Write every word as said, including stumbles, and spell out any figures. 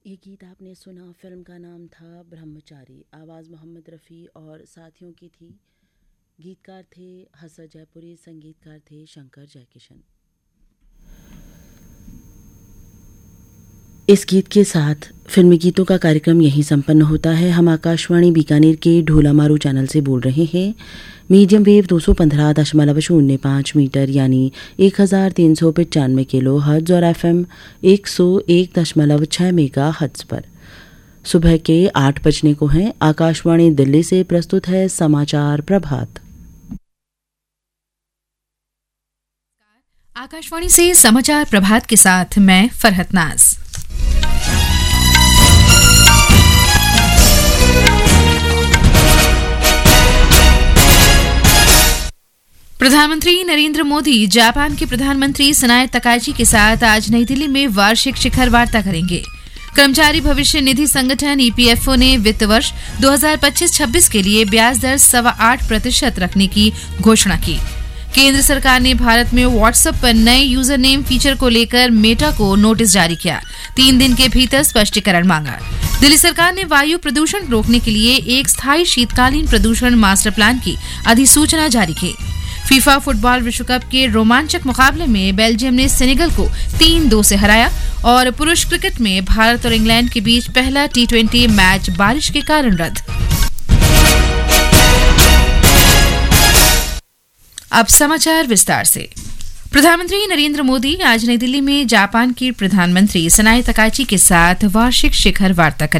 ये गीत आपने सुना, फिल्म का नाम था ब्रह्मचारी। आवाज़ मोहम्मद रफ़ी और साथियों की थी। गीतकार थे हसन जयपुरी, संगीतकार थे शंकर जयकिशन। इस गीत के साथ फिल्मी गीतों का कार्यक्रम यहीं संपन्न होता है। हम आकाशवाणी बीकानेर के ढोलामारू चैनल से बोल रहे हैं। मीडियम वेव दो सौ पंद्रह दशमलव शून्य पाँच मीटर यानी एक हज़ार तीन सौ पचानवे किलो हर्ट्ज और एफ एम एक सौ एक दशमलव छः मेगा हर्ट्ज पर। सुबह के आठ बजने को हैं। आकाशवाणी दिल्ली से प्रस्तुत है समाचार प्रभात। आकाशवाणी से समाचार प्रभात के साथ मैं फरहत नाज। प्रधानमंत्री नरेंद्र मोदी जापान के प्रधानमंत्री सनाए तकाइची के साथ आज नई दिल्ली में वार्षिक शिखर वार्ता करेंगे। कर्मचारी भविष्य निधि संगठन ई पी एफ ओ ने वित्त वर्ष दो हज़ार पच्चीस छब्बीस के लिए ब्याज दर सवा आठ प्रतिशत रखने की घोषणा की। केंद्र सरकार ने भारत में व्हाट्सएप पर नए यूजर नेम फीचर को लेकर मेटा को नोटिस जारी किया। तीन दिन के भीतर स्पष्टीकरण मांगा। दिल्ली सरकार ने वायु प्रदूषण रोकने के लिए एक स्थायी शीतकालीन प्रदूषण मास्टर प्लान की अधिसूचना जारी की। फीफा फुटबॉल विश्व कप के रोमांचक मुकाबले में बेल्जियम ने सेनेगल को तीन दो से हराया और पुरुष क्रिकेट में भारत और इंग्लैंड के बीच पहला टी ट्वेंटी मैच बारिश के कारण रद्द। अब समाचार विस्तार से। प्रधानमंत्री नरेंद्र मोदी आज नई दिल्ली में जापान के प्रधानमंत्री सनाए तकाइची के साथ वार्षिक शिखर वार्ता करेंगे।